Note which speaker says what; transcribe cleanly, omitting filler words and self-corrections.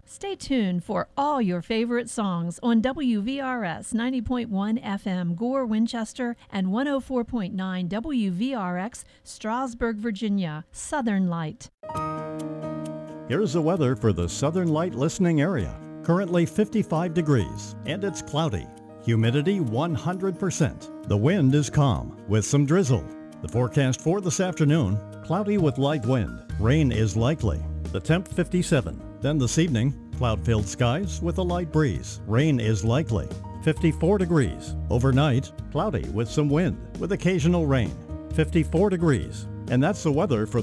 Speaker 1: Stay tuned for all your favorite songs on WVRS 90.1 FM Gore, Winchester, and 104.9 WVRX Strasburg, Virginia. Southern Light.
Speaker 2: Here's the weather for the Southern Light listening area. Currently 55 degrees, and it's cloudy. Humidity 100%. The wind is calm with some drizzle. The forecast for this afternoon, cloudy with light wind. Rain is likely. The temp 57. Then this evening, cloud-filled skies with a light breeze. Rain is likely. 54 degrees. Overnight, cloudy with some wind with occasional rain. 54 degrees. And that's the weather for